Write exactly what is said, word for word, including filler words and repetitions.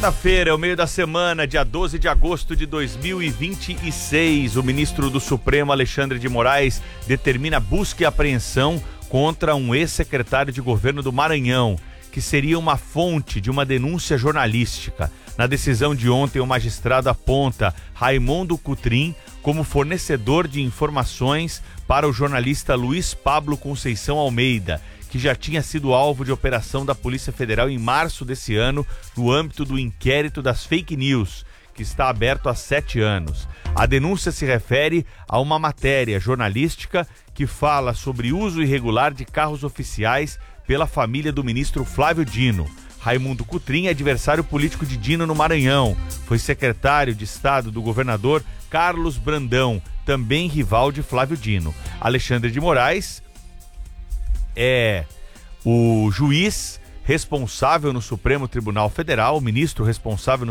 Quarta-feira é o meio da semana, dia doze de agosto de dois mil e vinte e seis. O ministro do Supremo, Alexandre de Moraes, determina busca e apreensão contra um ex-secretário de governo do Maranhão, que seria uma fonte de uma denúncia jornalística. Na decisão de ontem, o magistrado aponta Raimundo Cutrim como fornecedor de informações para o jornalista Luiz Pablo Conceição Almeida, que já tinha sido alvo de operação da Polícia Federal em março desse ano, no âmbito do inquérito das fake news, que está aberto há sete anos. A denúncia se refere a uma matéria jornalística que fala sobre uso irregular de carros oficiais pela família do ministro Flávio Dino. Raimundo Cutrim é adversário político de Dino no Maranhão. Foi secretário de Estado do governador Carlos Brandão, também rival de Flávio Dino. Alexandre de Moraes é o juiz responsável no Supremo Tribunal Federal, o ministro responsável no